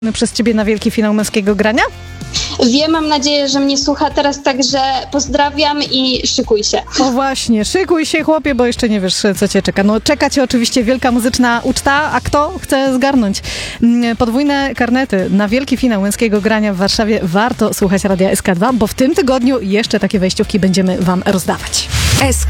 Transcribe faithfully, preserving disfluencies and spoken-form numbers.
Przez ciebie na wielki finał męskiego grania? Wiem, mam nadzieję, że mnie słucha teraz, także pozdrawiam i szykuj się. O właśnie, szykuj się chłopie, bo jeszcze nie wiesz, co cię czeka. No czeka cię oczywiście wielka muzyczna uczta, a kto chce zgarnąć podwójne karnety na wielki finał męskiego grania w Warszawie, warto słuchać Radia S K dwa, bo w tym tygodniu jeszcze takie wejściówki będziemy wam rozdawać. S